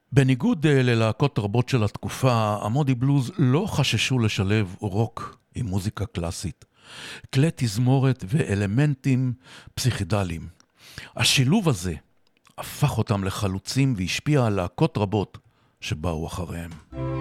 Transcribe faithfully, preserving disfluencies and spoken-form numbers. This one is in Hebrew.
בניגוד אה, ללהקות רבות של התקופה, המודי בלוז לא חששו לשלב רוק עם מוזיקה קלאסית, כלי תזמורת ואלמנטים פסיכדליים. השילוב הזה הפך אותם לחלוצים והשפיע על להקות רבות שבאו אחריהם.